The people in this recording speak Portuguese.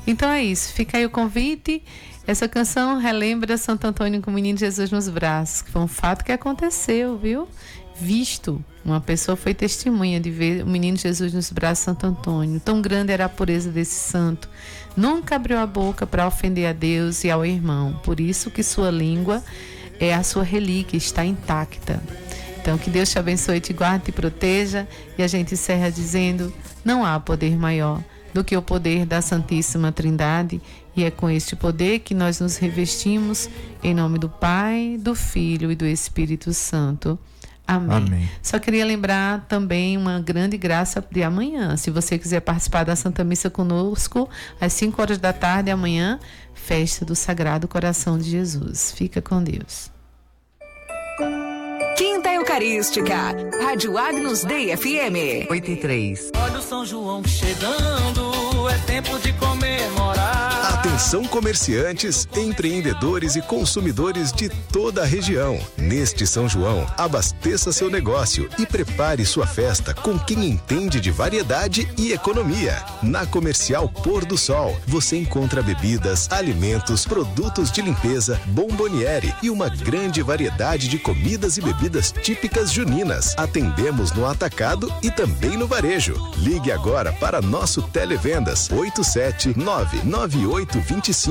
Então é isso, fica aí o convite. Essa canção relembra Santo Antônio com o Menino Jesus nos braços, que foi um fato que aconteceu, viu? Visto, uma pessoa foi testemunha de ver o Menino Jesus nos braços de Santo Antônio. Tão grande era a pureza desse santo. Nunca abriu a boca para ofender a Deus e ao irmão. Por isso que sua língua é a sua relíquia, está intacta. Então que Deus te abençoe, te guarde, te proteja. E a gente encerra dizendo: não há poder maior do que o poder da Santíssima Trindade, e é com este poder que nós nos revestimos, em nome do Pai, do Filho e do Espírito Santo. Amém. Amém. Só queria lembrar também uma grande graça de amanhã. Se você quiser participar da Santa Missa conosco, às 5 horas da tarde amanhã, festa do Sagrado Coração de Jesus. Fica com Deus. Quinta Eucarística, Rádio Agnus Dei FM 83. Olha o São João chegando, é tempo de comemorar. Atenção comerciantes, empreendedores e consumidores de toda a região. Neste São João, abasteça seu negócio e prepare sua festa com quem entende de variedade e economia. Na Comercial Pôr do Sol, você encontra bebidas, alimentos, produtos de limpeza, bomboniere e uma grande variedade de comidas e bebidas típicas juninas. Atendemos no atacado e também no varejo. Ligue agora para nosso Televendas 8799825